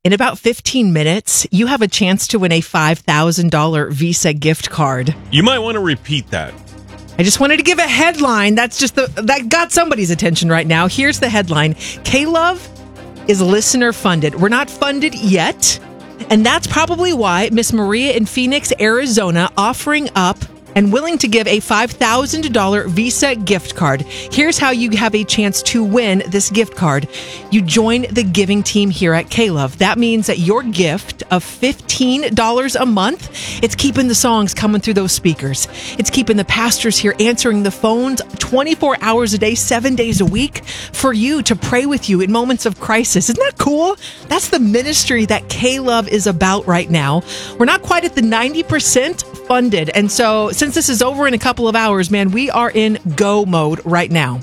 In about 15 minutes, you have a chance to win a $5,000 Visa gift card. You might want to repeat that. I just wanted to give a headline. That got somebody's attention right now. Here's the headline. K-Love is listener funded. We're not funded yet. And that's probably why Miss Maria in Phoenix, Arizona, offering up and willing to give a $5,000 Visa gift card. Here's how you have a chance to win this gift card. You join the giving team here at K-Love. That means that your gift of $15 a month, it's keeping the songs coming through those speakers. It's keeping the pastors here answering the phones 24 hours a day, 7 days a week for you to pray with you in moments of crisis. Isn't that cool? That's the ministry that K-Love is about right now. We're not quite at the 90% funded. And so since this is over in a couple of hours, man, we are in go mode right now.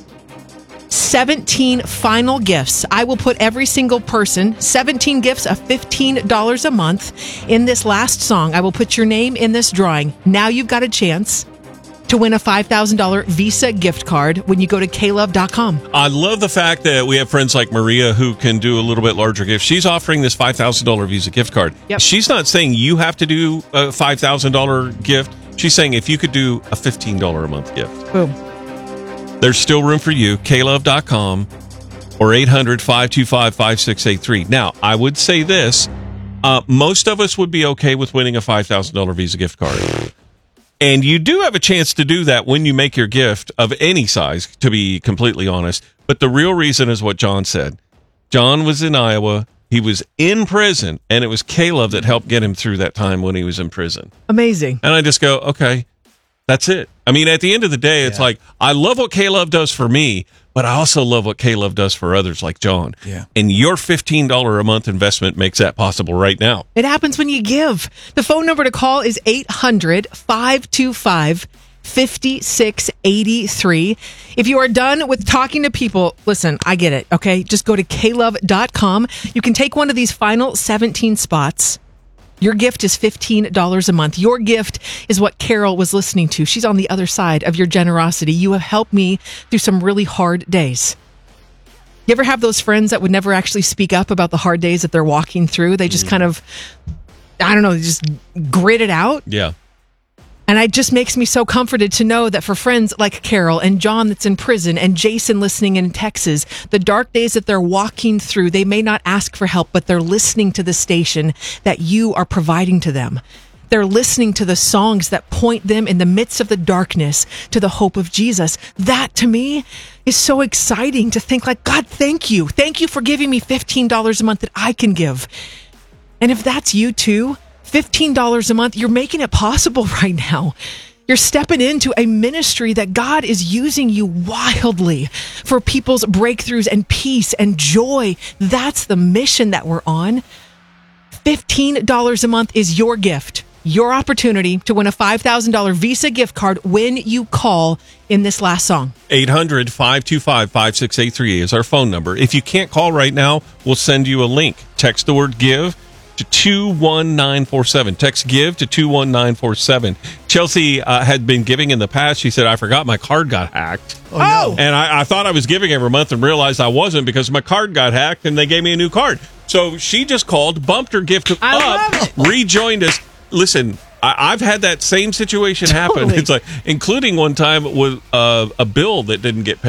17 final gifts. I will put every single person, 17 gifts of $15 a month in this last song. I will put your name in this drawing. Now you've got a chance to win a $5,000 Visa gift card when you go to klove.com. I love the fact that we have friends like Maria who can do a little bit larger gift. She's offering this $5,000 Visa gift card. Yep. She's not saying you have to do a $5,000 gift. She's saying if you could do a $15 a month gift. Boom. There's still room for you. klove.com or 800-525-5683. Now, I would say this. Most of us would be okay with winning a $5,000 Visa gift card. And you do have a chance to do that when you make your gift of any size, to be completely honest. But the real reason is what John said. John was in Iowa. He was in prison, and it was K-Love that helped get him through that time when he was in prison. Amazing. And I just go, okay, that's it. I mean, at the end of the day, it's like, I love what K-Love does for me, but I also love what K-Love does for others like John. Yeah. And your $15 a month investment makes that possible right now. It happens when you give. The phone number to call is 800-525-5683. If you are done with talking to people, listen, I get it, okay? Just go to klove.com. You can take one of these final 17 spots. Your gift is $15 a month. Your gift is what Carol was listening to. She's on the other side of your generosity. You have helped me through some really hard days. You ever have those friends that would never actually speak up about the hard days that they're walking through? They just kind of, I don't know, just grit it out. Yeah. And it just makes me so comforted to know that for friends like Carol and John that's in prison and Jason listening in Texas, the dark days that they're walking through, they may not ask for help, but they're listening to the station that you are providing to them. They're listening to the songs that point them in the midst of the darkness to the hope of Jesus. That, to me, is so exciting to think like, God, thank you. Thank you for giving me $15 a month that I can give. And if that's you too, $15 a month, you're making it possible right now. You're stepping into a ministry that God is using you wildly for people's breakthroughs and peace and joy. That's the mission that we're on. $15 a month is your gift, your opportunity to win a $5,000 Visa gift card when you call in this last song. 800-525-5683 is our phone number. If you can't call right now, we'll send you a link. Text the word GIVE to 21947. Text GIVE to 21947. Chelsea had been giving in the past. She said, I forgot my card got hacked. Oh, no. And I thought I was giving every month and realized I wasn't because my card got hacked and they gave me a new card. So she just called, bumped her gift up, rejoined us. Listen, I've had that same situation happen. Totally. It's like, including one time with a bill that didn't get paid.